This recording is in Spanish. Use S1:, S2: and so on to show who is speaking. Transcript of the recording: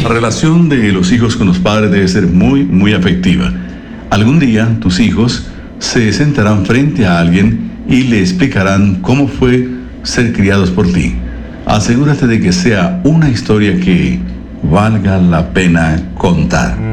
S1: La relación de los hijos con los padres debe ser muy, muy afectiva. Algún día tus hijos se sentarán frente a alguien y le explicarán cómo fue ser criados por ti. Asegúrate de que sea una historia que valga la pena contar.